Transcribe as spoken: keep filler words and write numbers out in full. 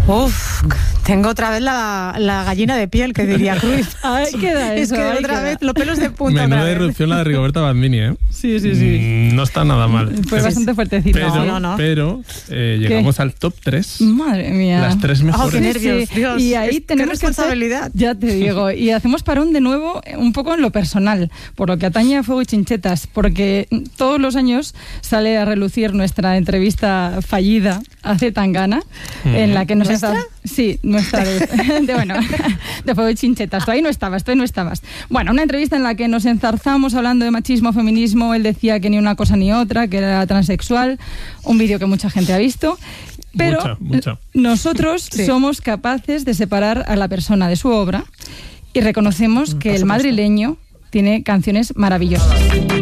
Uf, tengo otra vez la, la gallina de piel, que diría Cruz. Ahí queda eso. Es que otra queda. vez los pelos de punta. Menuda irrupción la de Rigoberta Bandini, ¿eh? Sí, sí, sí. Mm, no está nada mal. Fue bastante fuertecito. Pero, No, no, no. pero eh, llegamos al top tres. Madre mía. Las tres mejores. Oh, qué nervios, Sí, Dios. y ahí Es- tenemos qué responsabilidad. Que hacer, ya te digo, y hacemos parón de nuevo un poco en lo personal, por lo que atañe a Fuego y Chinchetas, porque todos los años sale a relucir nuestra entrevista fallida a Zetangana, mm. en la que nos ¿Nuestra? está... Sí, nuestra de, de, bueno, de Fuego y Chinchetas. Tú ahí no estabas, tú ahí no estabas. Bueno, una entrevista en la que nos enzarzamos hablando de machismo, feminismo, él decía que ni una cosa ni otra, que era transexual, un vídeo que mucha gente ha visto. Pero mucha, mucha. nosotros Sí. somos capaces de separar a la persona de su obra y reconocemos que el madrileño tiene canciones maravillosas.